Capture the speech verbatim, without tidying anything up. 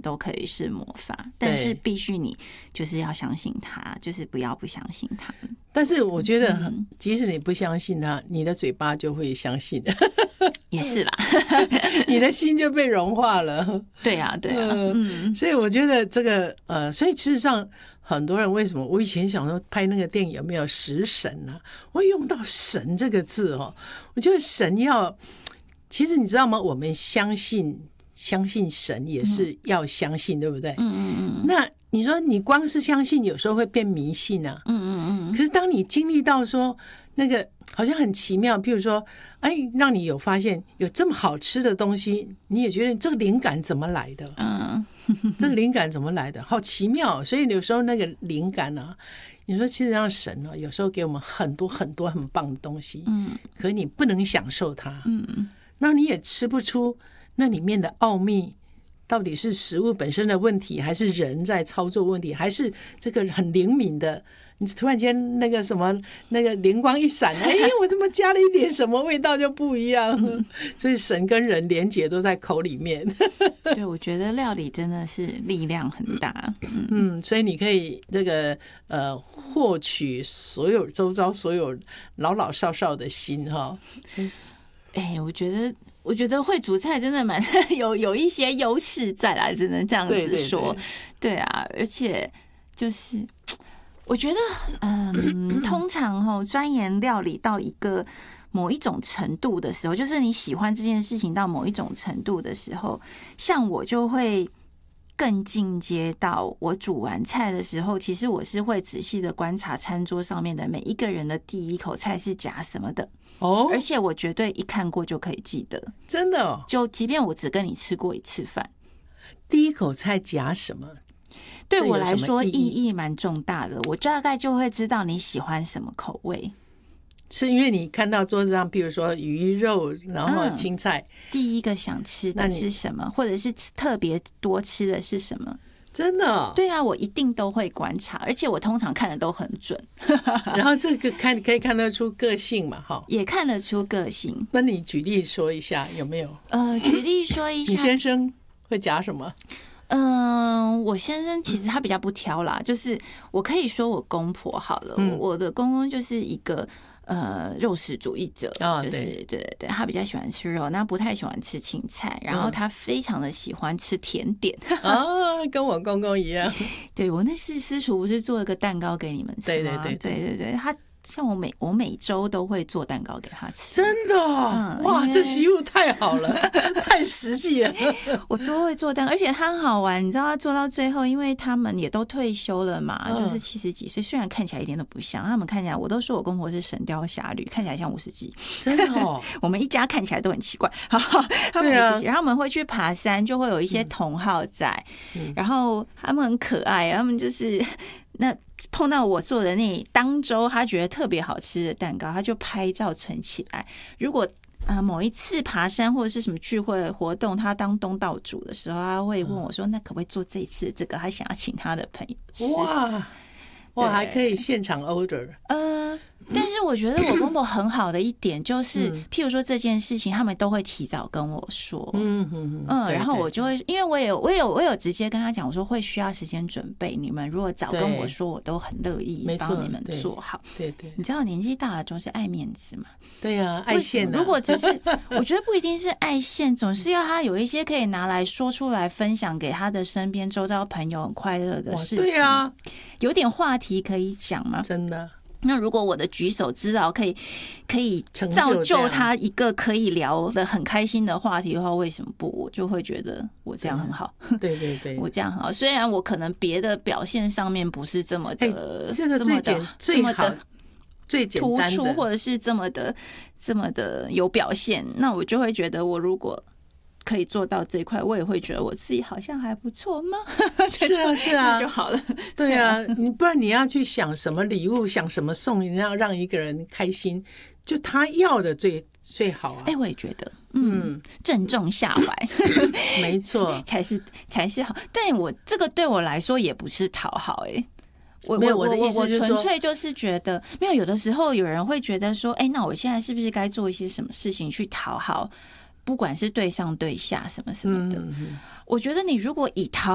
都可以是魔法，但是必须你就是要相信它，就是不要不相信它。 但是我觉得，即使你不相信它，你的嘴巴就会相信。 也是啦， 你的心就被融化了。 对啊，对啊，嗯， 所以我觉得这个呃，所以事实上很多人为什么我以前想说拍那个电影有没有食神啊？我用到神这个字哦，我觉得神要，其实你知道吗？我们相信相信神也是要相信，嗯、对不对？嗯嗯嗯。那你说你光是相信，有时候会变迷信啊。嗯嗯嗯。可是当你经历到说那个好像很奇妙，譬如说，哎，让你有发现有这么好吃的东西，你也觉得这个灵感怎么来的？嗯，这个灵感怎么来的？好奇妙！所以有时候那个灵感啊，你说其实让神啊，有时候给我们很多很多很棒的东西，嗯，可你不能享受它，嗯，那你也吃不出那里面的奥秘。到底是食物本身的问题，还是人在操作问题，还是这个很灵敏的？你突然间那个什么，那个灵光一闪，哎，我怎么加了一点什么，味道就不一样。嗯、所以神跟人连结都在口里面。 对，我觉得料理真的是力量很大。 嗯，嗯所以你可以这个呃获取所有周遭所有老老少少的心哈。 哎，我觉得。我觉得会煮菜真的蛮有有一些优势在啦，只能这样子说。对, 对, 对, 对啊，而且就是我觉得，嗯，通常哈、哦，钻研料理到一个某一种程度的时候，就是你喜欢这件事情到某一种程度的时候，像我就会更进阶到我煮完菜的时候，其实我是会仔细的观察餐桌上面的每一个人的第一口菜是夹什么的。哦，而且我绝对一看过就可以记得， 真的哦。 就即便我只跟你吃过一次饭， 第一口菜夹什么， 对我来说意义蛮重大的。我大概就会知道你喜欢什么口味， 是因为你看到桌子上，比如说鱼肉，然后青菜，嗯、 第一个想吃的是什么，或者是特别多吃的是什么。 真的、哦？ 对啊，我一定都会观察，而且我通常看的都很准。 然后这个看可以看得出个性嘛，哈， 也看得出个性。 那你举例说一下有没有？ 呃，举例说一下， 你先生会夹什么？ 嗯、呃，我先生其实他比较不挑啦，就是我可以说我公婆好了，嗯、我的公公就是一个。呃，肉食主义者， 哦、 就是对对对，他比较喜欢吃肉，那不太喜欢吃青菜，然后他非常的喜欢吃甜点啊、哦，跟我公公一样。 对，我那次私厨不是做了个蛋糕给你们吃吗？ 对对对对对对，他像我每我每周都会做蛋糕给他吃。 真的、嗯、哇，这媳妇太好了，太实际了。 我都会做蛋糕，而且他很好玩，你知道他做到最后，因为他们也都退休了嘛，嗯、就是七十几岁，虽然看起来一点都不像，他们看起来我都说我公婆是神雕侠侣，看起来像五十几。 真的哦， 我们一家看起来都很奇怪。他们五十几，然后他们会去爬山，就会有一些同好在，嗯、然后他们很可爱，他们就是那。碰到我做的那当周他觉得特别好吃的蛋糕，他就拍照存起来。如果呃某一次爬山或者是什么聚会活动，他当东道主的时候，他会问我说：“那可不可以做这一次这个？”他想要请他的朋友吃。 哇哇，还可以现场 order。 呃，但是我觉得我公婆很好的一点就是，嗯、譬如说这件事情，他们都会提早跟我说。嗯嗯嗯。然后我就会，因为我也我有我有直接跟他讲，我说会需要时间准备，你们如果早跟我说，我都很乐意帮你们做好。 对 对, 对。 你知道年纪大了总是爱面子嘛？ 对呀、啊，爱现、啊。 如果只是，我觉得不一定是爱现，总是要他有一些可以拿来说出来分享给他的身边周遭朋友很快乐的事情。 对啊， 有点话题可以讲吗？ 真的。 那如果我的举手之劳可以可以造就他一个可以聊得很开心的话题的话，为什么不？我就会觉得我这样很好。 对对对， 我这样很好。虽然我可能别的表现上面不是这么的， 欸、这个最简最好最简单的突出，或者是这么的这么的有表现，那我就会觉得我如果可以做到这一块，我也会觉得我自己好像还不错吗？ 是啊，是啊， 就好了。 对啊，你不然你要去想什么礼物，想什么送，你要让一个人开心，就他要的最最好啊。 哎、欸，我也觉得，嗯，正中下怀， 没错， 才是才是好。但我这个对我来说也不是讨好、欸，哎。我没有我的意思就是说， 我纯粹就是觉得，没有有的时候有人会觉得说，哎、欸，那我现在是不是该做一些什么事情去讨好，不管是对上对下什么什么的？嗯、我觉得你如果以讨